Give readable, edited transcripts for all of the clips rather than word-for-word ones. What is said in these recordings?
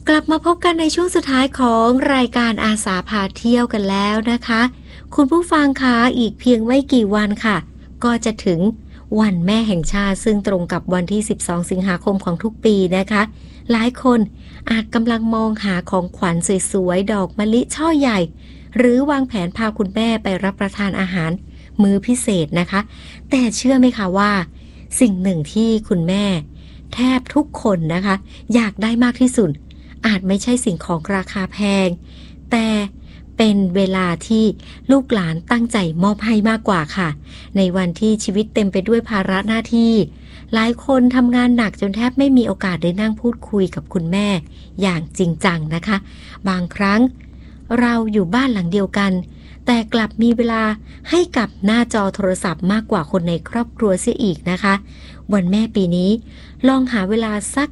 กลับมาพบกันในช่วงสุดท้ายของรายการอาสาพาเที่ยวกันแล้วนะคะคุณผู้ฟังคะอีกเพียงไม่กี่วันค่ะก็จะถึงวันแม่แห่งชาติซึ่งตรงกับวันที่12สิงหาคมของทุกปีนะคะหลายคนอาจกำลังมองหาของขวัญสวยๆดอกมะลิช่อใหญ่หรือวางแผนพาคุณแม่ไปรับประทานอาหารมื้อพิเศษนะคะแต่เชื่อไหมคะว่าสิ่งหนึ่งที่คุณแม่แทบทุกคนนะคะอยากได้มากที่สุดอาจไม่ใช่สิ่งของราคาแพงแต่เป็นเวลาที่ลูกหลานตั้งใจมอบให้มากกว่าค่ะในวันที่ชีวิตเต็มไปด้วยภาระหน้าที่หลายคนทำงานหนักจนแทบไม่มีโอกาสได้นั่งพูดคุยกับคุณแม่อย่างจริงจังนะคะบางครั้งเราอยู่บ้านหลังเดียวกันแต่กลับมีเวลาให้กับหน้าจอโทรศัพท์มากกว่าคนในครอบครัวเสียอีกนะคะวันแม่ปีนี้ลองหาเวลาสัก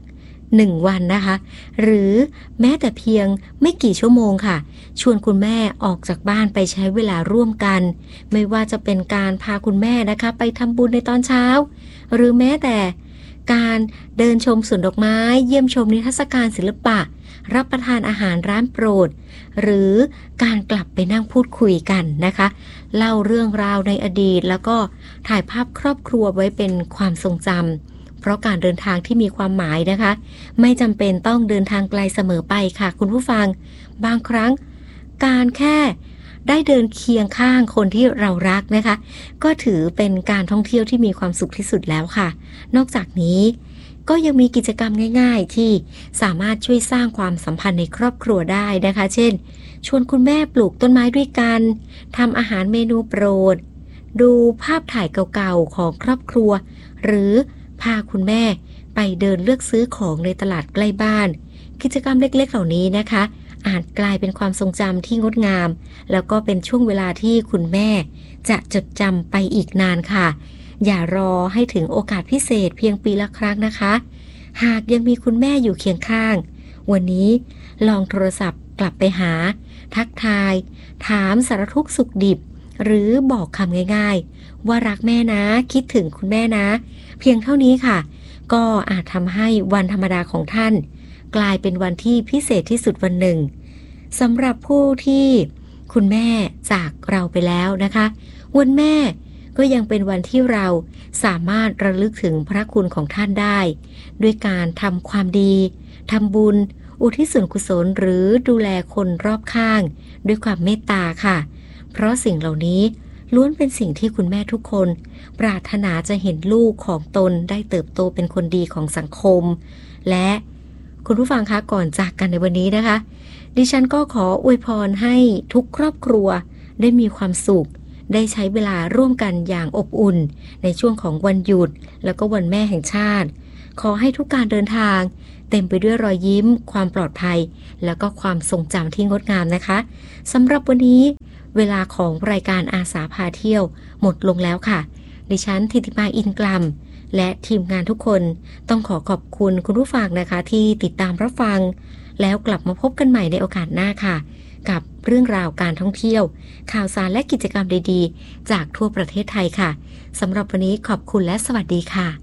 1 วันนะคะหรือแม้แต่เพียงไม่กี่ชั่วโมงค่ะชวนคุณแม่ออกจากบ้านไปใช้เวลาร่วมกันไม่ว่าจะเป็นการพาคุณแม่นะคะไปทำบุญในตอนเช้าหรือแม้แต่การเดินชมสวนดอกไม้เยี่ยมชมนิทรรศการศิลปะรับประทานอาหารร้านโปรดหรือการกลับไปนั่งพูดคุยกันนะคะเล่าเรื่องราวในอดีตแล้วก็ถ่ายภาพครอบครัวไว้เป็นความทรงจำเพราะการเดินทางที่มีความหมายนะคะไม่จำเป็นต้องเดินทางไกลเสมอไปค่ะคุณผู้ฟังบางครั้งการแค่ได้เดินเคียงข้างคนที่เรารักนะคะก็ถือเป็นการท่องเที่ยวที่มีความสุขที่สุดแล้วค่ะนอกจากนี้ก็ยังมีกิจกรรมง่ายๆที่สามารถช่วยสร้างความสัมพันธ์ในครอบครัวได้นะคะเช่นชวนคุณแม่ปลูกต้นไม้ด้วยกันทำอาหารเมนูโปรดดูภาพถ่ายเก่าๆของครอบครัวหรือพาคุณแม่ไปเดินเลือกซื้อของในตลาดใกล้บ้านกิจกรรมเล็กๆเหล่านี้นะคะอาจกลายเป็นความทรงจำที่งดงามแล้วก็เป็นช่วงเวลาที่คุณแม่จะจดจำไปอีกนานค่ะอย่ารอให้ถึงโอกาสพิเศษเพียงปีละครั้งนะคะหากยังมีคุณแม่อยู่เคียงข้างวันนี้ลองโทรศัพท์กลับไปหาทักทายถามสารทุกข์สุขดิบหรือบอกคำง่ายๆว่ารักแม่นะคิดถึงคุณแม่นะเพียงเท่านี้ค่ะก็อาจทำให้วันธรรมดาของท่านกลายเป็นวันที่พิเศษที่สุดวันหนึ่งสำหรับผู้ที่คุณแม่จากเราไปแล้วนะคะวันแม่ก็ยังเป็นวันที่เราสามารถระลึกถึงพระคุณของท่านได้ด้วยการทำความดีทำบุญอุทิศส่วนกุศลหรือดูแลคนรอบข้างด้วยความเมตตาค่ะเพราะสิ่งเหล่านี้ล้วนเป็นสิ่งที่คุณแม่ทุกคนปรารถนาจะเห็นลูกของตนได้เติบโตเป็นคนดีของสังคมและคุณผู้ฟังคะก่อนจากกันในวันนี้นะคะดิฉันก็ขออวยพรให้ทุกครอบครัวได้มีความสุขได้ใช้เวลาร่วมกันอย่างอบอุ่นในช่วงของวันหยุดแล้วก็วันแม่แห่งชาติขอให้ทุกการเดินทางเต็มไปด้วยรอยยิ้มความปลอดภัยแล้วก็ความทรงจำที่งดงามนะคะสำหรับวันนี้เวลาของรายการอาสาพาเที่ยวหมดลงแล้วค่ะดิฉันธิติมาอินกลัมและทีมงานทุกคนต้องขอบคุณคุณผู้ฟังนะคะที่ติดตามรับฟังแล้วกลับมาพบกันใหม่ในโอกาสหน้าค่ะกับเรื่องราวการท่องเที่ยวข่าวสารและกิจกรรมดีๆจากทั่วประเทศไทยค่ะสำหรับวันนี้ขอบคุณและสวัสดีค่ะ